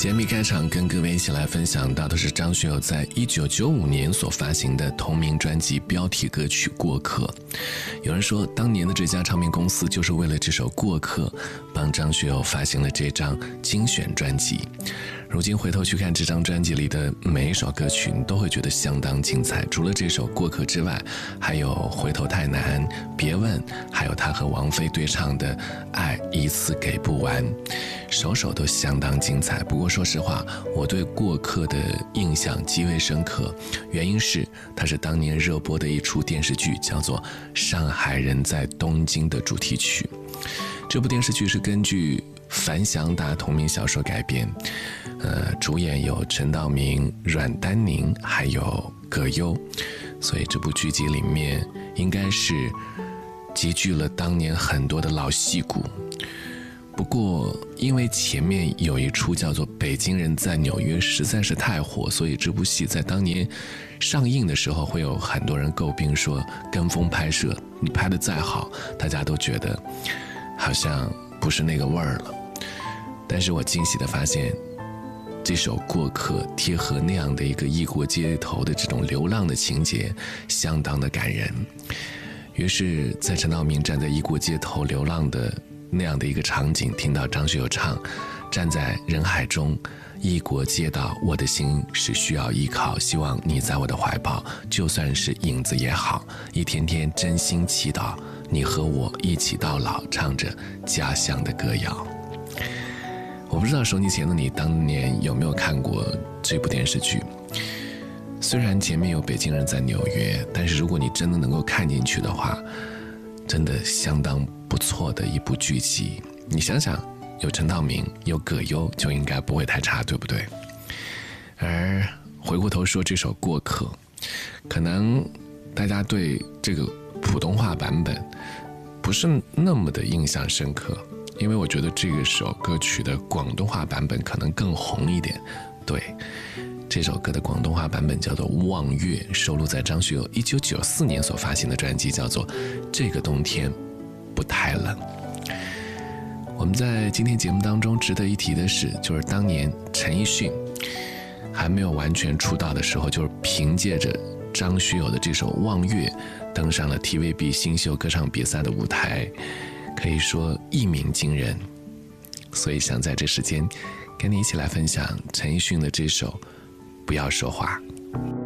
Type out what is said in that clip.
节目开场跟各位一起来分享到的是张学友在1995年所发行的同名专辑标题歌曲《过客》。有人说当年的这家唱片公司就是为了这首《过客》帮张学友发行了这张精选专辑。如今回头去看这张专辑里的每一首歌曲，你都会觉得相当精彩。除了这首《过客》之外，还有《回头太难》、《别问》，还有他和王菲对唱的《爱一次给不完》，首首都相当精彩。不过说实话，我对《过客》的印象极为深刻，原因是它是当年热播的一出电视剧，叫做《上海人在东京》的主题曲。这部电视剧是根据樊祥达同名小说改编，主演有陈道明、阮丹宁还有葛优，所以这部剧集里面应该是集聚了当年很多的老戏骨。不过因为前面有一出叫做《北京人在纽约》实在是太火，所以这部戏在当年上映的时候会有很多人诟病说跟风拍摄，你拍得再好，大家都觉得好像不是那个味儿了。但是我惊喜地发现，这首《过客》贴合那样的一个异国街头的这种流浪的情节，相当的感人。于是在陈道明站在异国街头流浪的那样的一个场景，听到张学友唱站在人海中，异国街道，我的心是需要依靠，希望你在我的怀抱，就算是影子也好，一天天真心祈祷你和我一起到老，唱着家乡的歌谣。我不知道收音机前的你当年有没有看过这部电视剧，虽然前面有北京人在纽约，但是如果你真的能够看进去的话，真的相当不错的一部剧集。你想想，有陈道明有葛优，就应该不会太差，对不对？而回过头说这首《过客》，可能大家对这个普通话版本不是那么的印象深刻，因为我觉得这个首歌曲的广东话版本可能更红一点。对，这首歌的广东话版本叫做《望月》，收录在张学友1994年所发行的专辑叫做《这个冬天不太冷》。我们在今天节目当中值得一提的是，就是当年陈奕迅还没有完全出道的时候，就是凭借着张学友的这首《望月》登上了 TVB 新秀歌唱比赛的舞台，可以说一鸣惊人。所以想在这时间跟你一起来分享陈奕迅的这首《不要说话》。